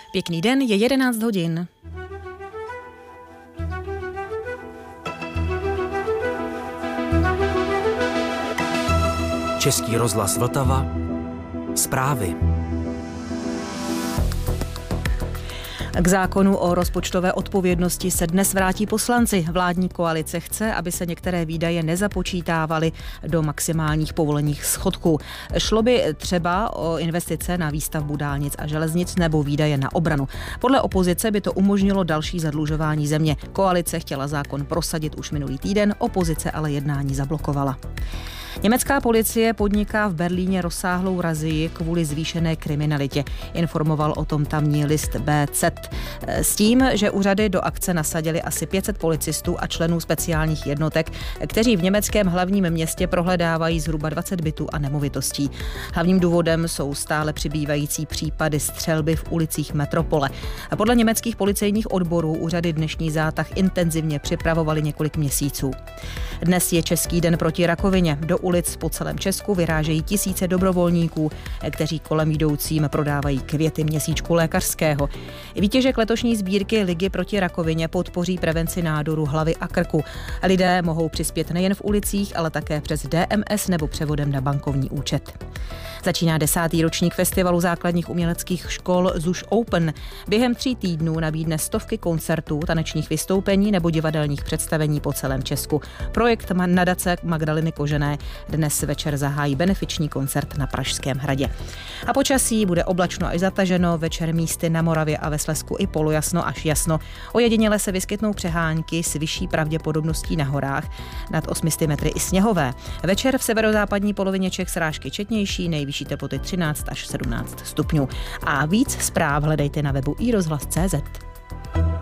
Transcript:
Pěkný den, je 11 hodin. Český rozhlas Vltava. Zprávy. K zákonu o rozpočtové odpovědnosti se dnes vrátí poslanci. Vládní koalice chce, aby se některé výdaje nezapočítávaly do maximálních povolených schodků. Šlo by třeba o investice na výstavbu dálnic a železnic nebo výdaje na obranu. Podle opozice by to umožnilo další zadlužování země. Koalice chtěla zákon prosadit už minulý týden, opozice ale jednání zablokovala. Německá policie podniká v Berlíně rozsáhlou razii kvůli zvýšené kriminalitě. Informoval o tom tamní list BZ. S tím, že úřady do akce nasadili asi 500 policistů a členů speciálních jednotek, kteří v německém hlavním městě prohledávají zhruba 20 bytů a nemovitostí. Hlavním důvodem jsou stále přibývající případy střelby v ulicích metropole. A podle německých policejních odborů úřady dnešní zátah intenzivně připravovali několik měsíců. Dnes je Český den proti rakovině. Do ulic po celém Česku vyrážejí tisíce dobrovolníků, kteří kolem jdoucím prodávají květy měsíčku lékařského. Výtěžek letošní sbírky Ligy proti rakovině podpoří prevenci nádoru hlavy a krku. Lidé mohou přispět nejen v ulicích, ale také přes DMS nebo převodem na bankovní účet. Začíná 10. ročník festivalu základních uměleckých škol ZUŠ Open. Během 3 týdnů nabídne stovky koncertů, tanečních vystoupení nebo divadelních představení po celém Česku. Projekt nadace Magdaleny Kožené dnes večer zahájí benefiční koncert na Pražském hradě. A počasí bude oblačno až zataženo, večer místy na Moravě a ve Slezsku i polojasno až jasno. Ojediněle se vyskytnou přehánky s vyšší pravděpodobností na horách, nad 800 metry i sněhové. Večer v severozápadní polovině Čech srážky četnější, nejvyšší teploty 13 až 17 stupňů. A víc zpráv hledejte na webu iRozhlas.cz.